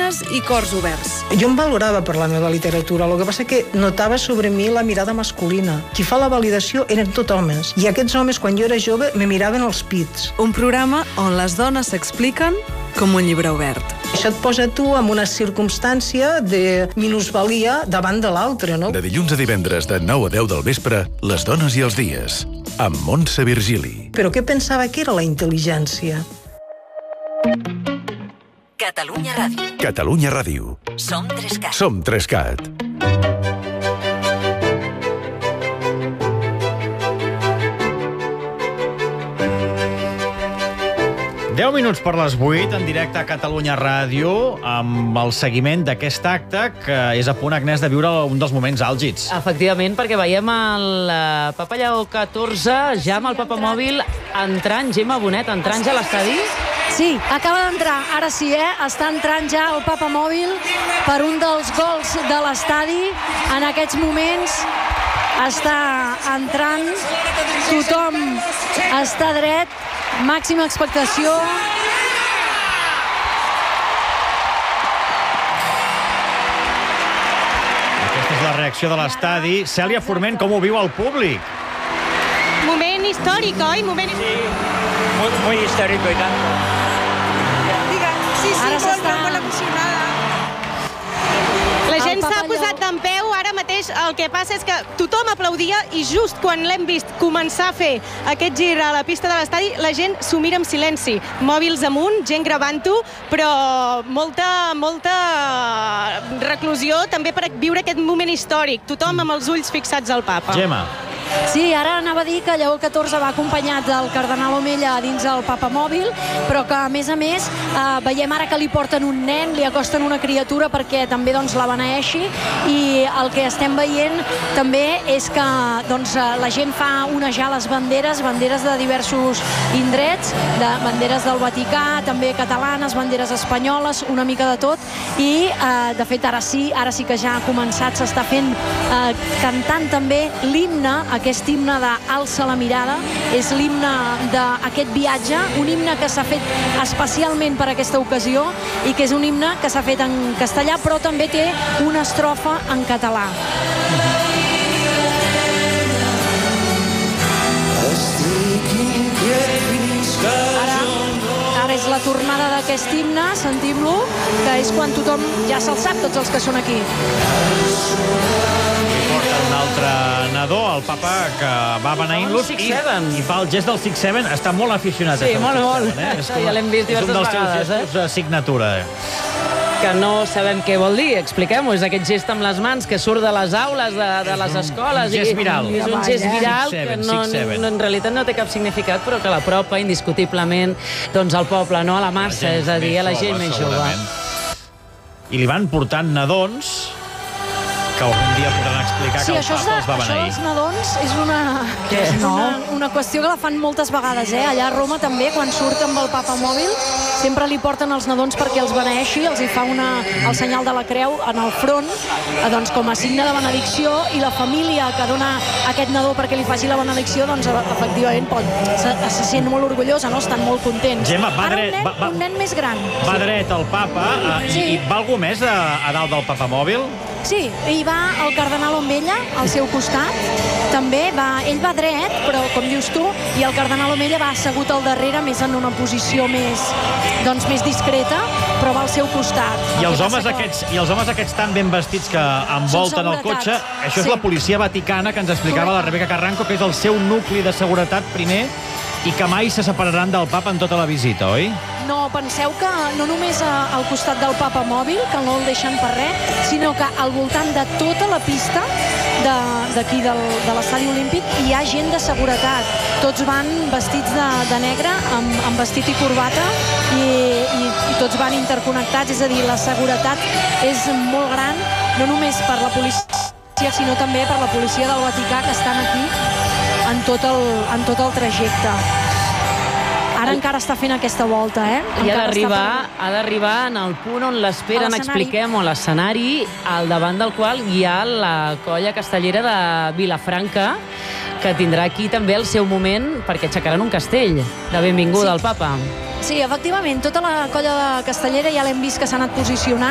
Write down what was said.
dones i cors oberts. Jo em valorava per la meva literatura, el que passa que notava sobre mi la mirada masculina. Qui fa la validació eren tot homes, i aquests homes, quan jo era jove, me miraven els pits. Un programa on les dones s'expliquen com un llibre obert. Això et posa tu en una circumstància de minusvalia davant de l'altre, no? De dilluns a divendres de 9 a 10 del vespre, Les dones i els dies, amb Montse Virgili. Però què pensava que era la intel·ligència? Catalunya Ràdio. Catalunya Ràdio. Som 3Cat. Som 3Cat. Deu minuts per les 8, en directe a Catalunya Ràdio, amb el seguiment d'aquest acte, que és a punt, Agnès, de viure un dels moments àlgids. Efectivament, perquè veiem el Papa Lleó XIV ja amb el papamòbil entrant, Gemma Bonet, entrant ja a l'estadi. Sí, acaba d'entrar, ara sí, està entrant ja el papamòbil per un dels gols de l'estadi. En aquests moments està entrant, tothom està dret, màxima expectació. Aquesta és la reacció de l'estadi. Cèlia Forment, com ho viu el públic? Moment històric, oi? Moment... Sí, muy histórico y tanto. Sí, Ara s'està... molt emocionada. La gent s'ha posat d'en peu, ara mateix el que passa és que tothom aplaudia i just quan l'hem vist començar a fer aquest gir a la pista de l'estadi, la gent s'ho mira en silenci. Mòbils amunt, gent gravant-ho, però molta reclusió també per viure aquest moment històric. Tothom amb els ulls fixats al papa. Gemma. Sí, ara anava a dir que Lleó XIV va acompanyat del cardenal Omella dins el papamòbil, però que, a més, veiem ara que li porten un nen, li acosten una criatura perquè també la beneeixi, i el que estem veient també és que la gent fa onejar les banderes de diversos indrets, de banderes del Vaticà, també catalanes, banderes espanyoles, una mica de tot, i de fet ara sí que ja ha començat, s'està fent, cantant també l'himne, aquest himne d'Alça la mirada, és l'himne d'aquest viatge, un himne que s'ha fet especialment per aquesta ocasió i que és un himne que s'ha fet en castellà, però també té una estrofa en català. Ara és la tornada d'aquest himne, sentim-lo, que és quan tothom ja se'l sap, tots els que són aquí. Porta un altre nadó, el papa, que va beneint-los i fa el gest del 6-7. Està molt aficionat. Sí, molt. Ja l'hem vist diverses vegades. És un dels seus gestos signatura. Que no sabem què vol dir, expliquem-ho. És aquest gest amb les mans que surt de les aules, de les escoles. Un gest viral. És un gest viral que en realitat no té cap significat, però que l'apropa indiscutiblement al poble, a la massa, és a dir, a la gent més jove. I li van portant nadons que algun dia podran explicar que el papa els va beneir. Això dels nadons és una qüestió que la fan moltes vegades, allà a Roma també, quan surt amb el papamòbil, sempre li porten els nadons perquè els beneeixi, els hi fa el senyal de la creu en el front, com a signe de benedicció, i la família que dona aquest nadó perquè li faci la benedicció, efectivament se sent molt orgullosa, estan molt contents. Gemma, ara un nen més gran. Va dret el papa, i va algú més a dalt del papamòbil? Sí, hi va el cardenal Omella al seu costat, també ell va dret, però com dius tu, i el cardenal Omella va assegut al darrere, més en una posició més discreta, però va al seu costat. I els homes aquests tan ben vestits que envolten el cotxe, això és la policia vaticana, que ens explicava la Rebeca Carranco, que és el seu nucli de seguretat primer, i que mai se separaran del papa en tota la visita, oi? No, penseu que no només al costat del papamòbil, que no el deixen per res, sinó que al voltant de tota la pista d'aquí de l'estadi olímpic hi ha gent de seguretat. Tots van vestits de negre, amb vestit i corbata, i tots van interconnectats, és a dir, la seguretat és molt gran, no només per la policia, sinó també per la policia del Vaticà, que estan aquí en tot el trajecte. Ara encara està fent aquesta volta, I ha d'arribar en el punt on l'esperen, expliquem, a l'escenari, al davant del qual hi ha la colla castellera de Vilafranca, que tindrà aquí també el seu moment, perquè aixecaran un castell de benvinguda al papa. Sí, efectivament, tota la colla de castellera ja l'hem vist que s'ha anat posicionant.